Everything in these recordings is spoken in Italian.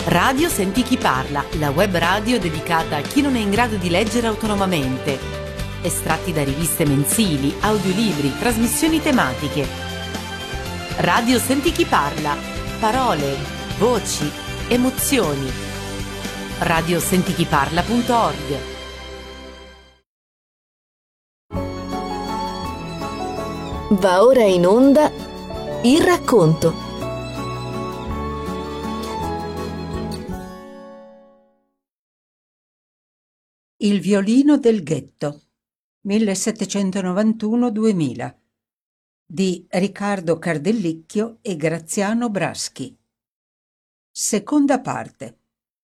Radio Senti Chi Parla, la web radio dedicata a chi non è in grado di leggere autonomamente. Estratti da riviste mensili, audiolibri, trasmissioni tematiche. Radio Senti Chi Parla, parole, voci, emozioni. radiosentichiparla.org. Va ora in onda il racconto. Il violino del ghetto, 1791-2000, di Riccardo Cardellicchio e Graziano Braschi. Seconda parte.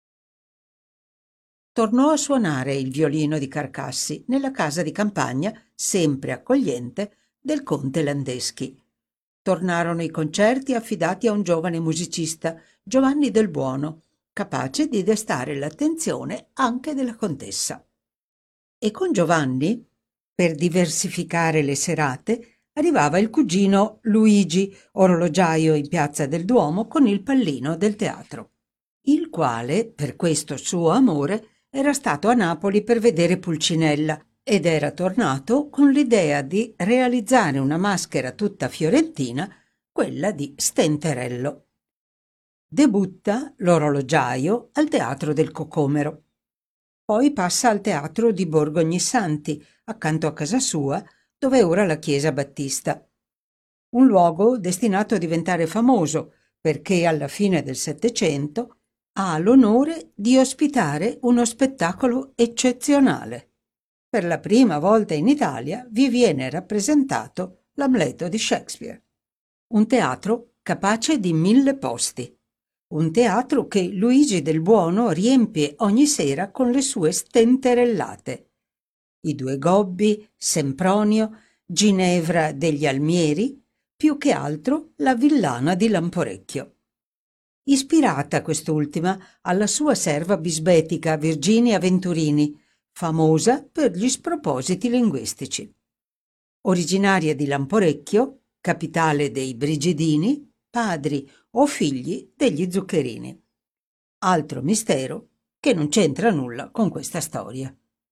Tornò a suonare il violino di Carcassi nella casa di campagna, sempre accogliente, del conte Landeschi. Tornarono i concerti affidati a un giovane musicista, Giovanni Del Buono, capace di destare l'attenzione anche della contessa. E con Giovanni, per diversificare le serate, arrivava il cugino Luigi, orologiaio in piazza del Duomo con il pallino del teatro, il quale, per questo suo amore, era stato a Napoli per vedere Pulcinella ed era tornato con l'idea di realizzare una maschera tutta fiorentina, quella di Stenterello. Debutta l'orologiaio al Teatro del Cocomero. Poi passa al Teatro di Borgo Ognissanti, accanto a casa sua, dove è ora la chiesa battista. Un luogo destinato a diventare famoso, perché alla fine del Settecento ha l'onore di ospitare uno spettacolo eccezionale. Per la prima volta in Italia vi viene rappresentato l'Amleto di Shakespeare. Un teatro capace di 1000 posti. Un teatro che Luigi Del Buono riempie ogni sera con le sue stenterellate. I Due Gobbi, Sempronio, Ginevra degli Almieri, più che altro la Villana di Lamporecchio. Ispirata quest'ultima alla sua serva bisbetica Virginia Venturini, famosa per gli spropositi linguistici. Originaria di Lamporecchio, capitale dei Brigidini, padri o figli degli Zuccherini. Altro mistero che non c'entra nulla con questa storia.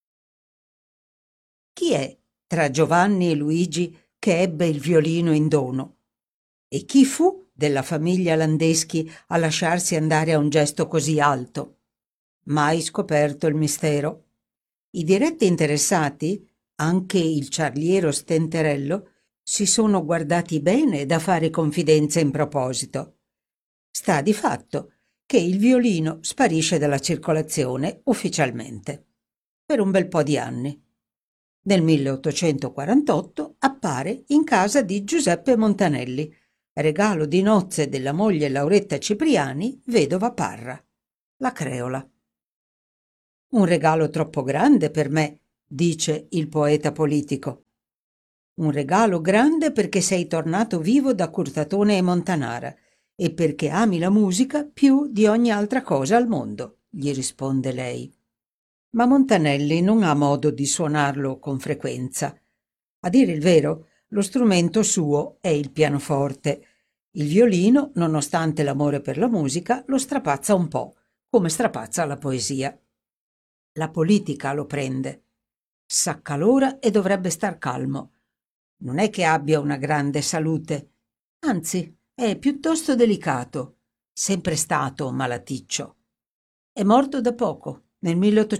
Chi è tra Giovanni e Luigi che ebbe il violino in dono? E chi fu della famiglia Landeschi a lasciarsi andare a un gesto così alto? Mai scoperto il mistero. I diretti interessati, anche il ciarliero Stenterello, si sono guardati bene da fare confidenze in proposito. Sta di fatto che il violino sparisce dalla circolazione ufficialmente per un bel po' di anni. Nel 1848 appare in casa di Giuseppe Montanelli, regalo di nozze della moglie Lauretta Cipriani, vedova Parra, la creola. Un regalo troppo grande per me, dice il poeta politico. Un regalo grande perché sei tornato vivo da Curtatone e Montanara e perché ami la musica più di ogni altra cosa al mondo, gli risponde lei. Ma Montanelli non ha modo di suonarlo con frequenza. A dire il vero, lo strumento suo è il pianoforte. Il violino, nonostante l'amore per la musica, lo strapazza un po', come strapazza la poesia. La politica lo prende. S'accalora e dovrebbe star calmo. Non è che abbia una grande salute, anzi è piuttosto delicato, sempre stato malaticcio. È morto da poco, nel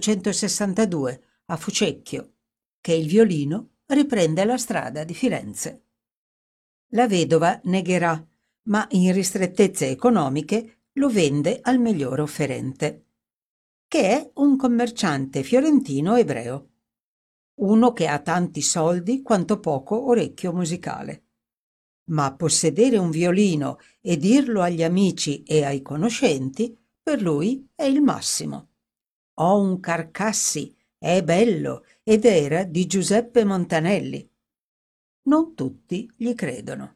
1862, a Fucecchio, che il violino riprende la strada di Firenze. La vedova negherà, ma in ristrettezze economiche lo vende al miglior offerente, che è un commerciante fiorentino ebreo. Uno che ha tanti soldi quanto poco orecchio musicale. Ma possedere un violino e dirlo agli amici e ai conoscenti, per lui è il massimo. Ho un Carcassi, è bello ed era di Giuseppe Montanelli. Non tutti gli credono.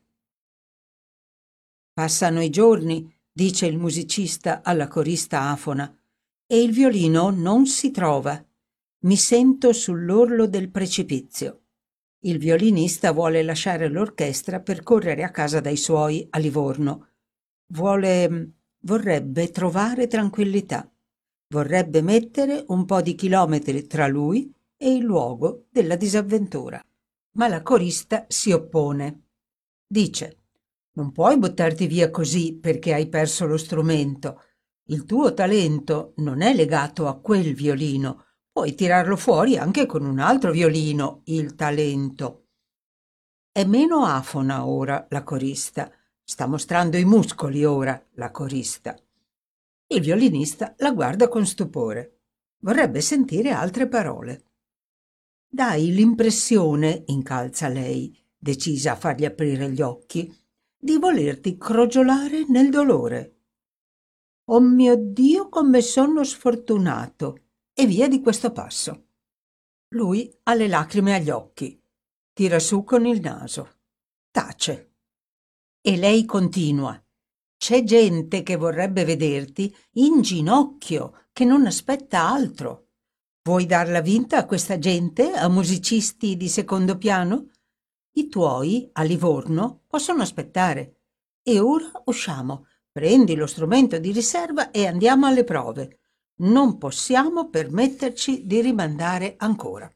Passano i giorni, dice il musicista alla corista afona, e il violino non si trova. Mi sento sull'orlo del precipizio. Il violinista vuole lasciare l'orchestra per correre a casa dai suoi a Livorno. Vuole vorrebbe trovare tranquillità, vorrebbe mettere un po' di chilometri tra lui e il luogo della disavventura. Ma la corista si oppone. Dice: non puoi buttarti via così perché hai perso lo strumento. Il tuo talento non è legato a quel violino. Puoi tirarlo fuori anche con un altro violino, il talento. È meno afona ora la corista. Sta mostrando i muscoli ora la corista. Il violinista la guarda con stupore. Vorrebbe sentire altre parole. Dai l'impressione, incalza lei, decisa a fargli aprire gli occhi, di volerti crogiolare nel dolore. Oh mio Dio, come sono sfortunato! E via di questo passo. Lui ha le lacrime agli occhi, tira su con il naso, tace. E lei continua. C'è gente che vorrebbe vederti in ginocchio, che non aspetta altro. Vuoi darla vinta a questa gente, a musicisti di secondo piano? I tuoi, a Livorno, possono aspettare. E ora usciamo. Prendi lo strumento di riserva e andiamo alle prove. Non possiamo permetterci di rimandare ancora.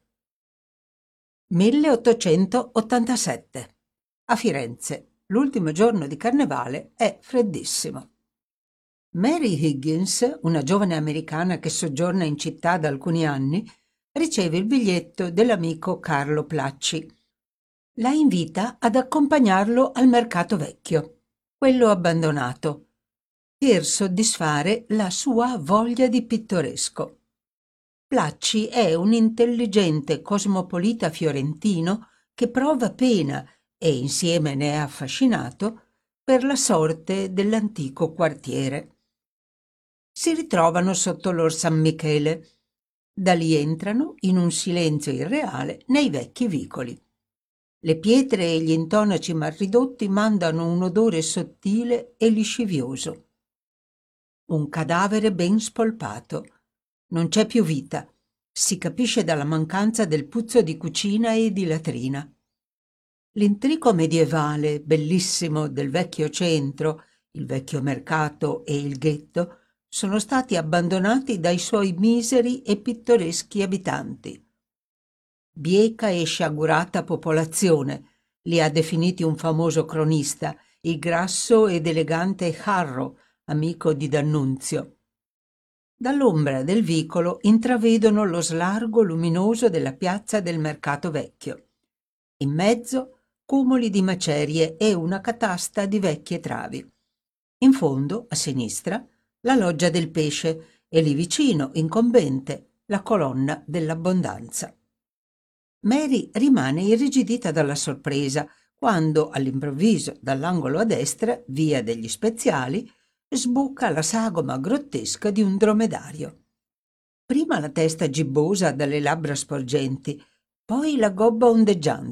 1887. A Firenze, l'ultimo giorno di carnevale, è freddissimo. Mary Higgins, una giovane americana che soggiorna in città da alcuni anni, riceve il biglietto dell'amico Carlo Placci. La invita ad accompagnarlo al mercato vecchio, quello abbandonato, per soddisfare la sua voglia di pittoresco. Placci è un intelligente cosmopolita fiorentino che prova pena e insieme ne è affascinato per la sorte dell'antico quartiere. Si ritrovano sotto l'Or San Michele. Da lì entrano, in un silenzio irreale, nei vecchi vicoli. Le pietre e gli intonaci mal ridotti mandano un odore sottile e liscivioso. Un cadavere ben spolpato. Non c'è più vita. Si capisce dalla mancanza del puzzo di cucina e di latrina. L'intrico medievale, bellissimo, del vecchio centro, il vecchio mercato e il ghetto, sono stati abbandonati dai suoi miseri e pittoreschi abitanti. Bieca e sciagurata popolazione, li ha definiti un famoso cronista, il grasso ed elegante Harro, amico di D'Annunzio. Dall'ombra del vicolo intravedono lo slargo luminoso della piazza del mercato vecchio. In mezzo cumuli di macerie e una catasta di vecchie travi. In fondo, a sinistra, la loggia del pesce e lì vicino, incombente, la colonna dell'abbondanza. Mary rimane irrigidita dalla sorpresa quando, all'improvviso, dall'angolo a destra, via degli Speziali, sbuca la sagoma grottesca di un dromedario. Prima la testa gibbosa dalle labbra sporgenti, poi la gobba ondeggiante.